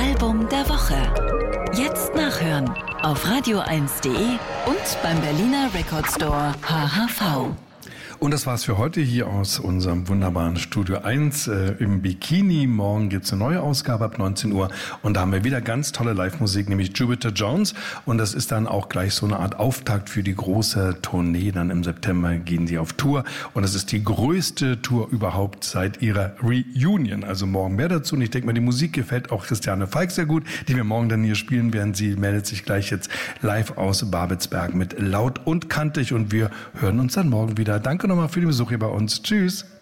Album der Woche. Jetzt nachhören auf radio1.de und beim Berliner Record Store HHV. Und das war's für heute hier aus unserem wunderbaren Studio 1 im Bikini. Morgen gibt's eine neue Ausgabe ab 19 Uhr und da haben wir wieder ganz tolle Live-Musik, nämlich Jupiter Jones. Und das ist dann auch gleich so eine Art Auftakt für die große Tournee. Dann im September gehen sie auf Tour und das ist die größte Tour überhaupt seit ihrer Reunion. Also morgen mehr dazu und ich denke mal, die Musik gefällt auch Christiane Falk sehr gut, die wir morgen dann hier spielen werden. Sie meldet sich gleich jetzt live aus Babelsberg mit Laut und Kantig und wir hören uns dann morgen wieder. Danke nochmal für den Besuch hier bei uns. Tschüss.